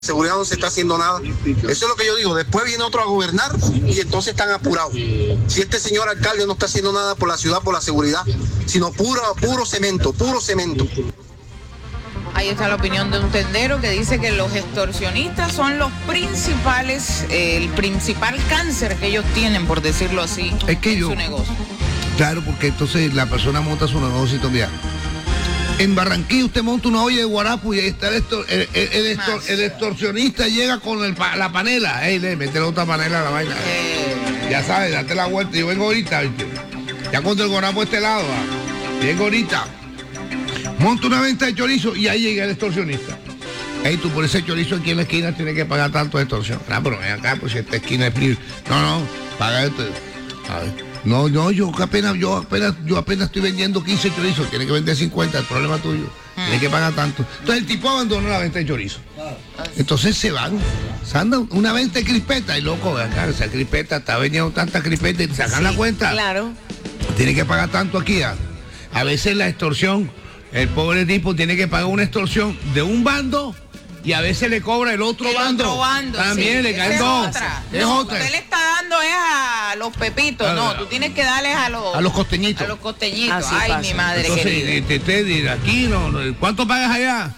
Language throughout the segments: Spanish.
seguridad no se está haciendo nada. Eso es lo que yo digo. Después viene otro a gobernar y entonces están apurados. Si este señor alcalde no está haciendo nada por la ciudad, por la seguridad, sino puro cemento, puro cemento. Ahí está la opinión de un tendero que dice que los extorsionistas son los principales, el principal cáncer que ellos tienen, por decirlo así, es que en su negocio. Claro, porque entonces la persona monta su negocio, mira. En Barranquilla usted monta una olla de guarapo y ahí está el extorsionista, llega con la panela. Ey, métele otra panela a la vaina. Ya sabes, date la vuelta. Yo vengo ahorita, ¿viste? Ya contra el guarapo de este lado. Vengo ahorita. Monta una venta de chorizo y ahí llega el extorsionista. Ey, tú por ese chorizo aquí en la esquina tienes que pagar tanto de extorsión. Pero ven acá, pues si esta esquina es libre. No, paga esto. A ver. No, yo apenas estoy vendiendo 15 chorizos, tiene que vender 50, el problema tuyo, tiene que pagar tanto. Entonces el tipo abandonó la venta de chorizo. Entonces se andan una venta de crispeta y loco, acá, esa crispeta está vendiendo tanta crispeta y te sacan la cuenta. Claro. Tiene que pagar tanto aquí. A veces la extorsión, el pobre tipo tiene que pagar una extorsión de un bando. Y a veces le cobra el otro bando. También sí. le caen dos. Es otra. Usted le está dando es a los pepitos. No, tú tienes que darles a los costeñitos. A los costeñitos. Así Ay, pasa. mi madre. Entonces, te aquí no. ¿Cuánto pagas allá?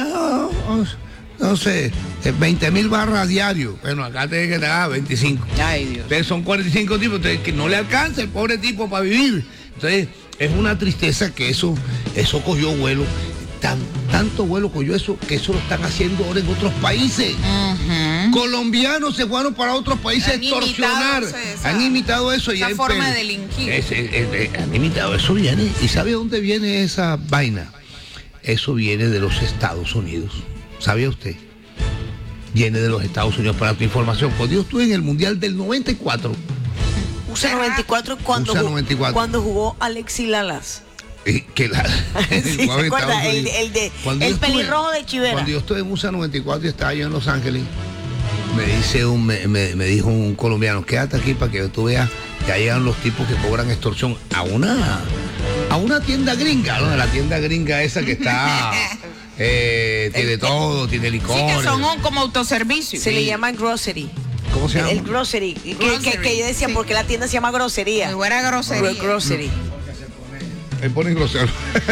No sé, 20,000 barras diario. Bueno, acá tiene que pagar 25. Ay, Dios. Entonces son 45 tipos, entonces que no le alcanza el pobre tipo para vivir. Entonces, es una tristeza que eso cogió vuelo. Tanto vuelo cogió eso, que eso lo están haciendo ahora en otros países. Colombianos se fueron para otros países a extorsionar. Han imitado eso. Esa forma de delinquir. Han imitado eso, viene. ¿Y sabe dónde viene esa vaina? Eso viene de los Estados Unidos. ¿Sabía usted? Viene de los Estados Unidos, para tu información. Cuando yo estuve en el Mundial del 94. USA 94 cuando jugó Alexis Lalas. Sí, ¿se acuerda? El pelirrojo de Chivera. Cuando yo estuve en USA 94 y estaba yo en Los Ángeles, me dijo un colombiano, quédate aquí para que tú veas que ahí llegan los tipos que cobran extorsión a una tienda gringa, ¿no? La tienda gringa esa que está tiene todo, tiene licor. Sí, que son como autoservicio. Se le llama grocery. ¿Cómo se llama? El grocery. Que yo decía, porque la tienda se llama grosería. Muy buena grosería. Grocery. Me ponen grosero.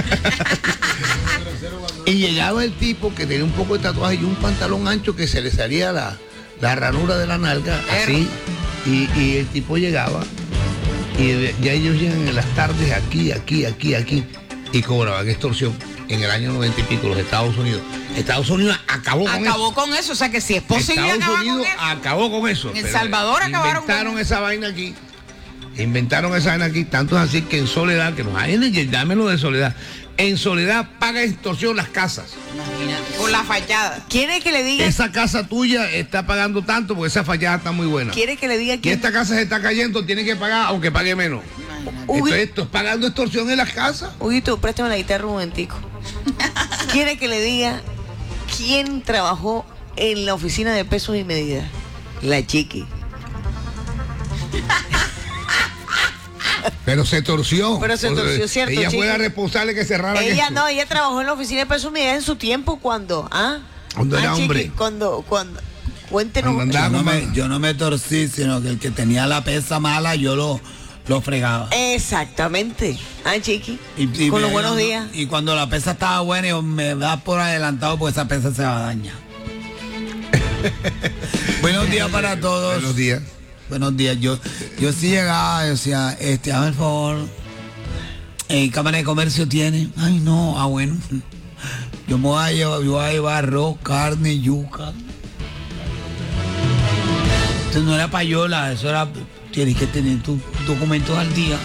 Y llegaba el tipo que tenía un poco de tatuaje y un pantalón ancho que se le salía la ranura de la nalga, así. Y el tipo llegaba y ya ellos llegan en las tardes aquí. Y cobraban extorsión en el año 90 y pico, los Estados Unidos. Estados Unidos acabó con eso. O sea que si es posible Estados Unidos acabó con eso. En El Salvador acabaron inventaron esa vaina aquí. Tanto es así que en Soledad, que nos hay, dámelo de Soledad. En Soledad paga extorsión las casas. Imagínate, por la fachada. ¿Quiere que le diga? Esa casa tuya está pagando tanto porque esa fachada está muy buena. ¿Quiere que le diga que esta casa se está cayendo, tiene que pagar aunque pague menos? Entonces esto es pagando extorsión en las casas. Huguito, préstame la guitarra un momentico. ¿Quiere que le diga quién trabajó en la oficina de pesos y medidas? La Chiqui. Pero se torció. ¿Cierto? Ella Chiqui fue la responsable que cerrara ella esto. No, ella trabajó en la oficina de pesos y medidas en su tiempo cuando era Chiqui, hombre. Cuando cuéntenos. Yo no me torcí, sino que el que tenía la pesa mala yo lo fregaba. Exactamente. Chiqui. Y con los buenos días. Y cuando la pesa estaba buena, yo me da por adelantado porque esa pesa se va a dañar. Buenos días para todos. Buenos días. Buenos días. Yo sí llegaba, decía, hazme el favor, Cámara de Comercio tiene. Ay, no, bueno. Yo voy a llevar arroz, carne, yuca. Entonces no era payola, eso era, tienes que tener tus documentos al día.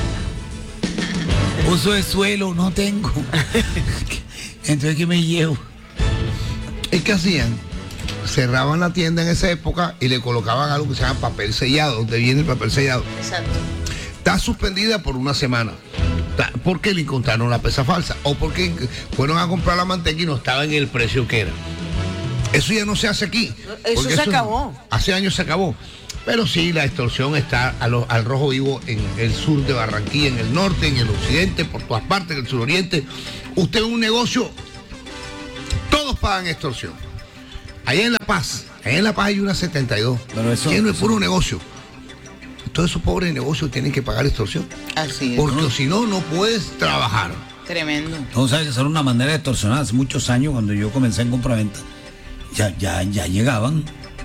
Uso de suelo, no tengo. Entonces, ¿qué me llevo? ¿Y qué hacían? Cerraban la tienda en esa época y le colocaban algo que se llama papel sellado, donde viene el papel sellado. Exacto. Está suspendida por una semana. Porque le encontraron la pesa falsa o porque fueron a comprar la manteca y no estaba en el precio que era. Eso ya no se hace aquí. Eso se acabó. Hace años se acabó. Pero sí, la extorsión está al rojo vivo en el sur de Barranquilla, en el norte, en el occidente, por todas partes, en el suroriente. Usted es un negocio, todos pagan extorsión. Allá en La Paz hay una 72. Pero eso, lleno de puro negocio. Todos esos pobres negocios tienen que pagar extorsión. Así es. Porque si no, no puedes trabajar. Tremendo. Tú sabes que eso era una manera de extorsionar. Hace muchos años, cuando yo comencé en compraventa, ya llegaban.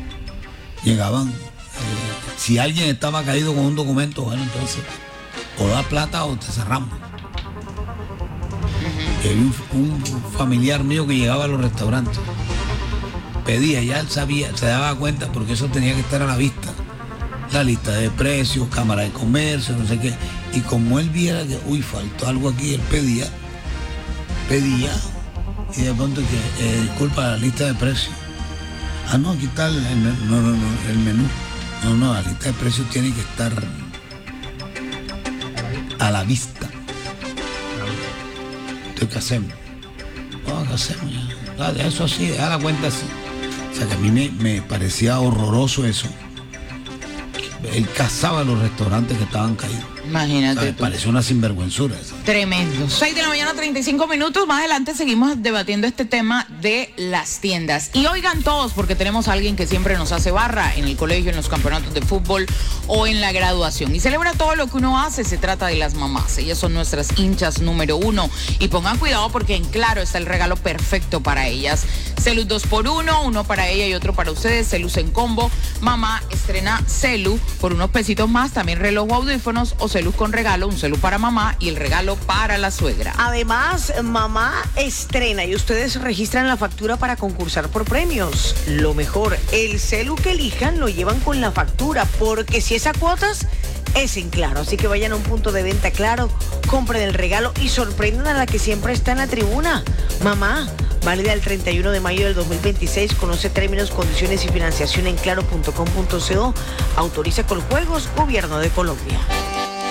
Si alguien estaba caído con un documento, bueno, entonces o da plata o te cerramos. Y había un familiar mío que llegaba a los restaurantes, pedía, ya él sabía, se daba cuenta, porque eso tenía que estar a la vista. La lista de precios, cámara de comercio, no sé qué. Y como él viera que, faltó algo aquí, él pedía. Y de pronto que, disculpa, la lista de precios. Ah, no, aquí está el menú. No, la lista de precios tiene que estar a la vista. Entonces, ¿qué hacemos? ¿Qué hacemos? Eso así, da la cuenta así. O sea, que a mí me parecía horroroso eso. Él cazaba los restaurantes que estaban caídos. Imagínate. Pareció una sinvergüenzura esa. Tremendo. 6 de la mañana, 35 minutos. Más adelante seguimos debatiendo este tema de las tiendas. Y oigan todos, porque tenemos a alguien que siempre nos hace barra en el colegio, en los campeonatos de fútbol o en la graduación. Y celebra todo lo que uno hace. Se trata de las mamás. Ellas son nuestras hinchas número 1. Y pongan cuidado porque en Claro está el regalo perfecto para ellas. Celus 2x1, uno para ella y otro para ustedes. Celus en combo. Mamá estrena Celu por unos pesitos más. También reloj o audífonos o Celus con regalo, un celu para mamá y el regalo para la suegra. Además, mamá estrena y ustedes registran la factura para concursar por premios. Lo mejor, el celu que elijan lo llevan con la factura, porque si es a cuotas, es en Claro. Así que vayan a un punto de venta Claro, compren el regalo y sorprendan a la que siempre está en la tribuna. Mamá, válida el 31 de mayo del 2026. Conoce términos, condiciones y financiación en claro.com.co. Autoriza Coljuegos, Gobierno de Colombia.